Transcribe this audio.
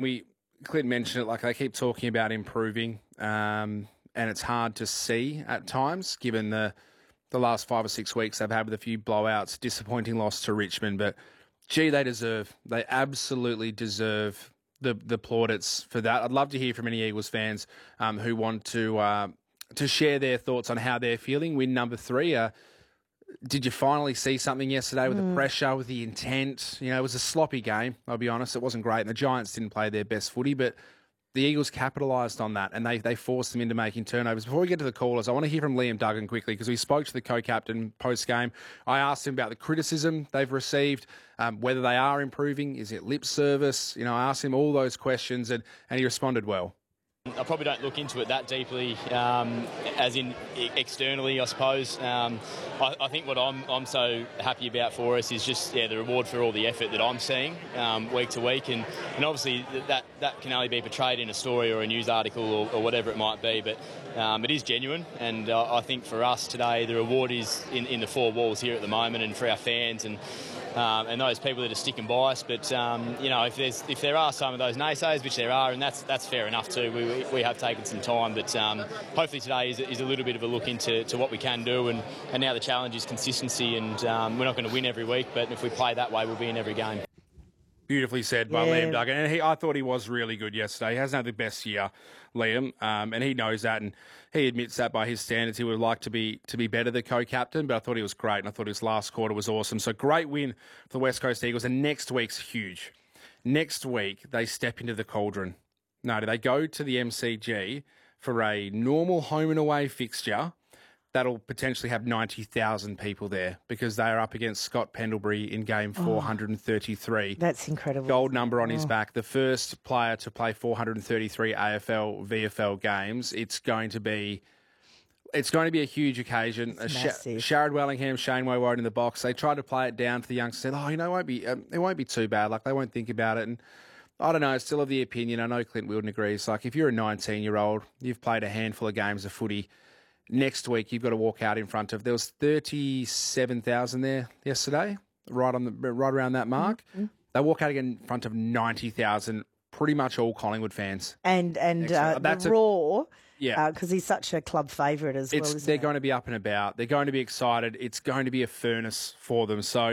Clint mentioned it, like they keep talking about improving, and it's hard to see at times, given the last 5 or 6 weeks they've had with a few blowouts, disappointing loss to Richmond. But, gee, they absolutely deserve the plaudits for that. I'd love to hear from any Eagles fans who want to share their thoughts on how they're feeling. Win number 3. Did you finally see something yesterday with the pressure, with the intent? You know, it was a sloppy game, I'll be honest. It wasn't great, and the Giants didn't play their best footy, but the Eagles capitalised on that, and they forced them into making turnovers. Before we get to the callers, I want to hear from Liam Duggan quickly, because we spoke to the co-captain post-game. I asked him about the criticism they've received, whether they are improving. Is it lip service? You know, I asked him all those questions, and he responded well. I probably don't look into it that deeply, as in externally, I suppose. I think what I'm so happy about for us is just the reward for all the effort that I'm seeing week to week, and obviously that can only be portrayed in a story or a news article or whatever it might be, but it is genuine, and I think for us today the reward is in the 4 walls here at the moment, and for our fans and those people that are sticking by us. But you know, if there are some of those naysayers, which there are, and that's fair enough too. We have taken some time, but hopefully today is a little bit of a look into what we can do, and now the challenge is consistency, and we're not going to win every week, but if we play that way, we'll be in every game. Beautifully said by Liam Duggan. And I thought he was really good yesterday. He hasn't had the best year, Liam, and he knows that, and he admits that by his standards. He would like to be better, the co-captain, but I thought he was great, and I thought his last quarter was awesome. So great win for the West Coast Eagles, and next week's huge. Next week, they step into the cauldron. No, they go to the MCG for a normal home and away fixture that'll potentially have 90,000 people there, because they are up against Scott Pendlebury in game 433. That's incredible. Gold number on his back. The first player to play 433 AFL, VFL games. It's going to be a huge occasion. Sharrod Wellingham, Shane Woewode in the box. They tried to play it down to the youngsters. Said, it won't be too bad. Like, they won't think about it. And I don't know, still of the opinion, I know Clint Wilden agrees, like, if you're a 19-year-old, you've played a handful of games of footy, next week you've got to walk out in front of, there was 37,000 there yesterday, right around that mark. Mm-hmm. They walk out again in front of 90,000, pretty much all Collingwood fans. And the Raw, because he's such a club favourite as well, isn't They're going to be up and about. They're going to be excited. It's going to be a furnace for them. So